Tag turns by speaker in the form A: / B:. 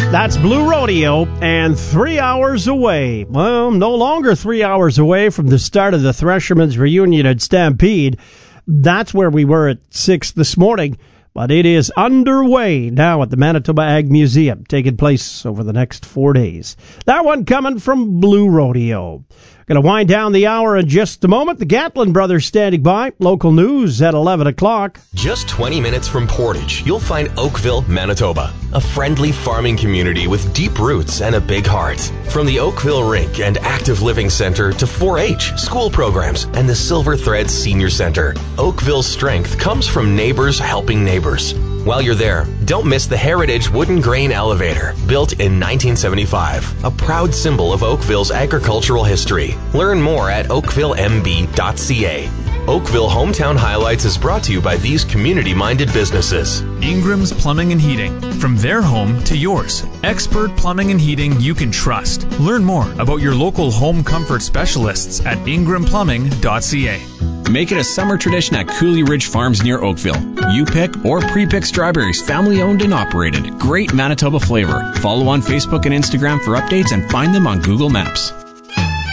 A: That's Blue Rodeo and 3 hours away. Well, no longer 3 hours away from the start of the Threshermen's reunion at Stampede. That's where we were at 6 this morning. But it is underway now at the Manitoba Ag Museum, taking place over the next 4 days. That one coming from Blue Rodeo. Going to wind down the hour in just a moment. The Gatlin brothers standing by. Local news at 11 o'clock.
B: Just 20 minutes from Portage, you'll find Oakville, Manitoba, a friendly farming community with deep roots and a big heart. From the Oakville Rink and Active Living Center to 4-H, school programs, and the Silver Thread Senior Center, Oakville's strength comes from neighbors helping neighbors. While you're there, don't miss the Heritage Wooden Grain Elevator, built in 1975, a proud symbol of Oakville's agricultural history. Learn more at oakvillemb.ca. Oakville Hometown Highlights is brought to you by these community-minded businesses.
C: Ingram's Plumbing and Heating. From their home to yours. Expert plumbing and heating you can trust. Learn more about your local home comfort specialists at ingramplumbing.ca.
D: Make it a summer tradition at Cooley Ridge Farms near Oakville. You pick or pre-pick strawberries, family owned and operated. Great Manitoba flavor. Follow on Facebook and Instagram for updates and find them on Google Maps.